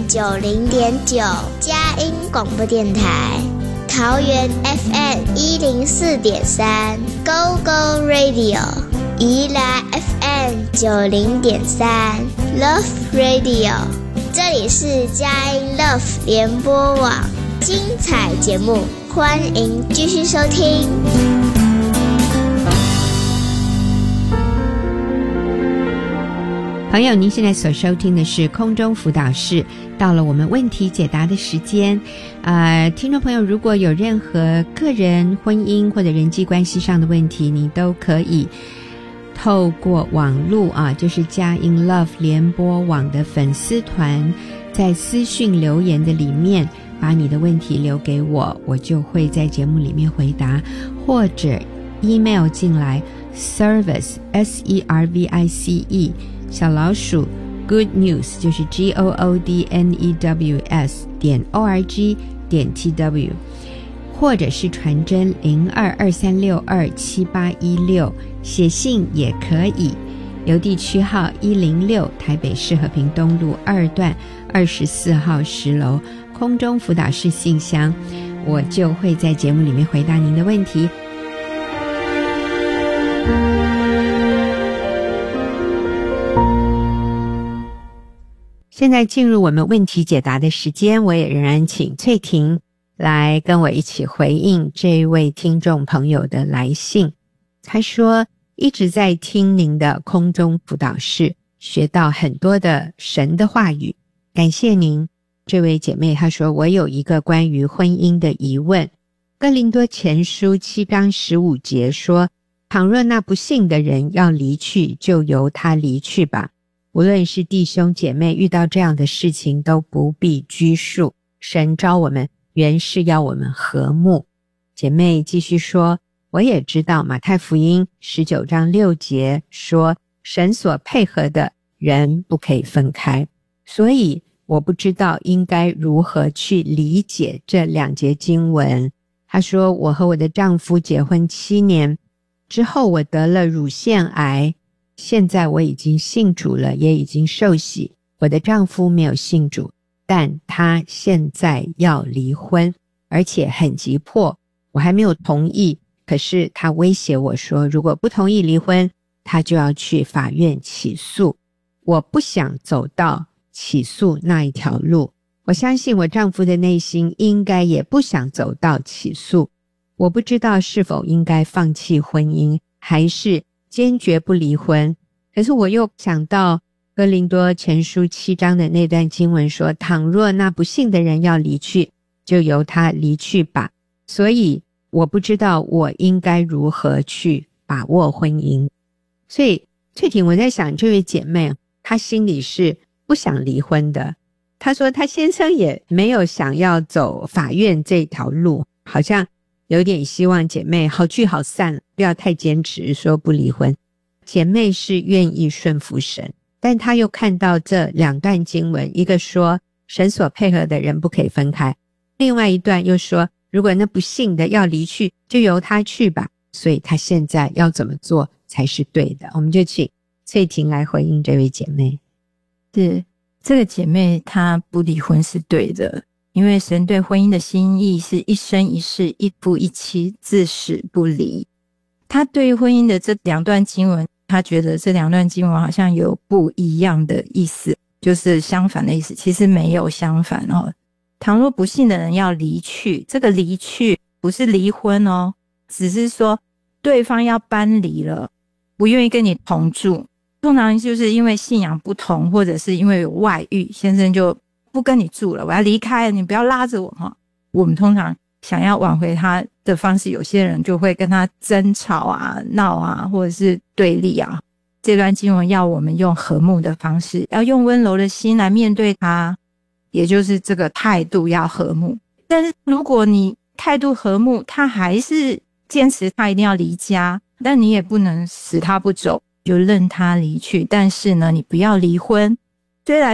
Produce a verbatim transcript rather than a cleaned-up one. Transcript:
九零点九，佳音广播电台。桃园 F M 一零四点三 ，Go Go Radio。宜兰 F M 九零点三 ，Love Radio。这里是佳音 Love 联播网，精彩节目，欢迎继续收听。 朋友，您现在所收听的是空中辅导室，到了我们问题解答的时间。呃，听众朋友，如果有任何个人、婚姻或者人际关系上的问题，你都可以透过网络啊，就是佳音 Love 联播网的粉丝团，在私讯留言的里面把你的问题留给我，我就会在节目里面回答，或者 email 进来 service S E R V I C E 小老鼠 good news 就是 G O O D N E W S 点 O R G 点 T W， 或者是传真零二二三六二七八一六，写信也可以。邮递区号一零六，台北市和平东路二段二十四号十楼，空中辅导室信箱，我就会在节目里面回答您的问题。现在进入我们问题解答的时间，我也仍然请翠婷来跟我一起回应这位听众朋友的来信。他说一直在听您的空中辅导室，学到很多的神的话语，感谢您。这位姐妹她说，我有一个关于婚姻的疑问。哥林多前书七章十五节说，倘若那不信的人要离去，就由他离去吧。无论是弟兄姐妹遇到这样的事情，都不必拘束，神召我们原是要我们和睦。姐妹继续说，我也知道马太福音十九章六节说，神所配合的人不可以分开，所以我不知道应该如何去理解这两节经文。她说，我和我的丈夫结婚七年之后，我得了乳腺癌，现在我已经信主了，也已经受洗。我的丈夫没有信主，但他现在要离婚，而且很急迫，我还没有同意，可是他威胁我说，如果不同意离婚，他就要去法院起诉。我不想走到起诉那一条路，我相信我丈夫的内心应该也不想走到起诉。我不知道是否应该放弃婚姻，还是坚决不离婚。可是我又想到哥林多前书七章的那段经文说，倘若那不信的人要离去，就由他离去吧。所以我不知道我应该如何去把握婚姻。所以翠婷，我在想这位姐妹她心里是不想离婚的，她说她先生也没有想要走法院这条路，好像有点希望姐妹好聚好散，不要太坚持说不离婚。姐妹是愿意顺服神，但她又看到这两段经文，一个说神所配合的人不可以分开，另外一段又说如果那不信的要离去，就由他去吧。所以她现在要怎么做才是对的？我们就请翠婷来回应这位姐妹。 是，这个姐妹她不离婚是对的，因为神对婚姻的心意是一生一世，一夫一妻，至死不离。她对于婚姻的这两段经文，她觉得这两段经文好像有不一样的意思，就是相反的意思。其实没有相反哦。倘若不信的人要离去，这个离去不是离婚哦，只是说对方要搬离了，不愿意跟你同住。通常就是因为信仰不同，或者是因为有外遇，先生就不跟你住了，我要离开了，你不要拉着我哈。我们通常想要挽回他的方式，有些人就会跟他争吵啊、闹啊，或者是对立啊。这段经文要我们用和睦的方式，要用温柔的心来面对他，也就是这个态度要和睦。但是如果你态度和睦，他还是坚持他一定要离家，但你也不能使他不走，就任他离去。但是呢，你不要离婚。虽然